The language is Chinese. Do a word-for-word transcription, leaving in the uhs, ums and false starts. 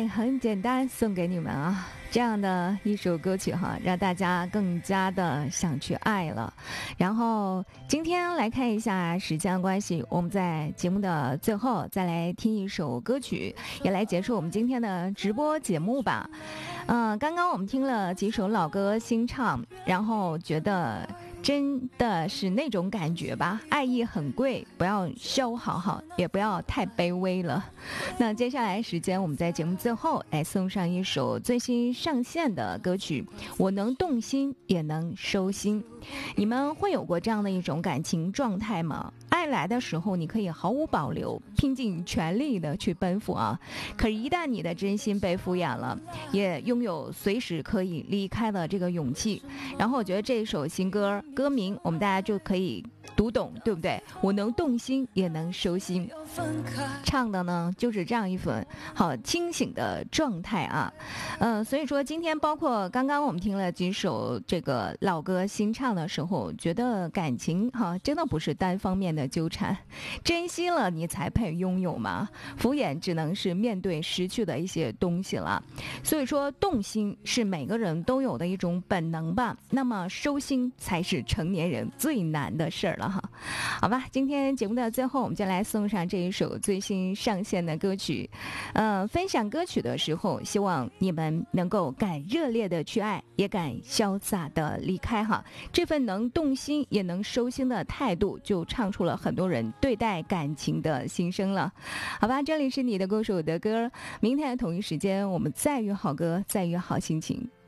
爱很简单，送给你们啊！这样的一首歌曲哈，让大家更加的想去爱了。然后今天来看一下时间关系，我们在节目的最后再来听一首歌曲，也来结束我们今天的直播节目吧。嗯、呃，刚刚我们听了几首老歌新唱，然后觉得真的是那种感觉吧，爱意很贵，不要消耗哈，也不要太卑微了。那接下来时间，我们在节目最后来送上一首最新上线的歌曲，我能动心也能收心。你们会有过这样的一种感情状态吗？爱来的时候，你可以毫无保留、拼尽全力的去奔赴啊。可是，一旦你的真心被敷衍了，也拥有随时可以离开的这个勇气。然后，我觉得这首新歌歌名，我们大家就可以读懂，对不对？我能动心，也能收心。唱的呢，就是这样一份好清醒的状态啊。呃，所以说今天包括刚刚我们听了几首这个老歌新唱的时候，觉得感情哈真的不是单方面的纠缠，珍惜了你才配拥有嘛，敷衍只能是面对失去的一些东西了。所以说动心是每个人都有的一种本能吧，那么收心才是成年人最难的事儿了哈。好吧，今天节目的最后，我们就来送上这一首最新上线的歌曲。呃，分享歌曲的时候，希望你们能够敢热烈的去爱，也敢潇洒的离开哈。这份能动心也能收心的态度，就唱出了很多人对待感情的心声了。好吧，这里是你的歌手的歌，明天的同一时间，我们再约好歌，再约好心情。